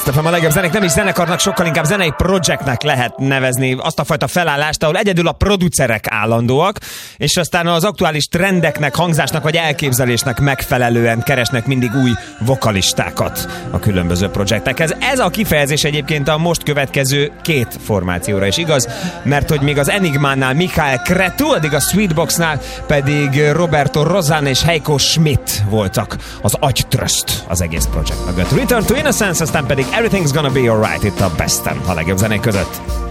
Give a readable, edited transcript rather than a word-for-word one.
Best FM, a legjobb zenék nem is zenekarnak, sokkal inkább zenei projektnek lehet nevezni azt a fajta felállást, ahol egyedül a producerek állandóak, és aztán az aktuális trendeknek, hangzásnak vagy elképzelésnek megfelelően keresnek mindig új vokalistákat a különböző projektekhez. Ez a kifejezés egyébként a most következő két formációra is igaz, mert hogy még az Enigmánál Michael Cretu, addig a Sweetboxnál pedig Roberto Rozán és Heiko Schmidt voltak az agytröszt az egész projekt mögött. Return to Innocence, aztán pedig Everything's Gonna Be Alright itt a Besten, a legjobb zenék között.